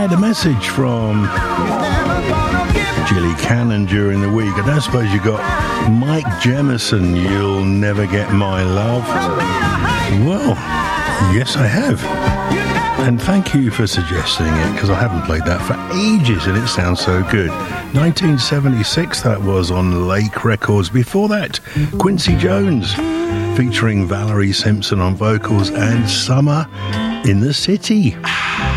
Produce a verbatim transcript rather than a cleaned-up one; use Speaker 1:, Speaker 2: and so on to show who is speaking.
Speaker 1: had a message from Jilly Cannon during the week. I don't suppose you got Mike Jemison, You'll Never Get My Love. Well, yes I have. And thank you for suggesting it, because I haven't played that for ages and it sounds so good. nineteen seventy-six that was on Lake Records. Before that, Quincy Jones featuring Valerie Simpson on vocals and Summer in the City.